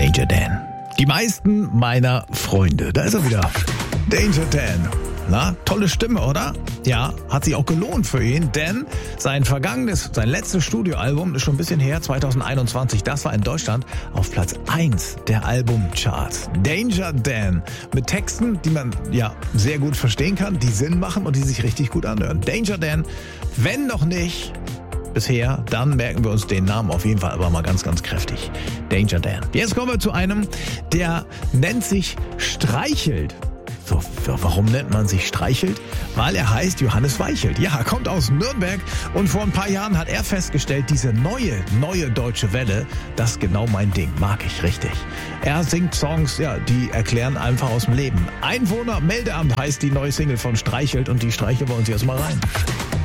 Danger Dan. Die meisten meiner Freunde. Da ist er wieder. Danger Dan. Na, tolle Stimme, oder? Ja, hat sich auch gelohnt für ihn, denn sein letztes Studioalbum ist schon ein bisschen her, 2021. Das war in Deutschland auf Platz 1 der Albumcharts. Danger Dan. Mit Texten, die man ja sehr gut verstehen kann, die Sinn machen und die sich richtig gut anhören. Danger Dan, wenn noch nicht bisher, dann merken wir uns den Namen auf jeden Fall aber mal ganz, ganz kräftig. Danger Dan. Jetzt kommen wir zu einem, der nennt sich Streichelt. So, warum nennt man sich Streichelt? Weil er heißt Johannes Weichelt. Ja, er kommt aus Nürnberg und vor ein paar Jahren hat er festgestellt, diese neue deutsche Welle, das ist genau mein Ding, mag ich richtig. Er singt Songs, ja, die erklären einfach aus dem Leben. Einwohnermeldeamt heißt die neue Single von Streichelt und die streicheln wir uns jetzt mal rein.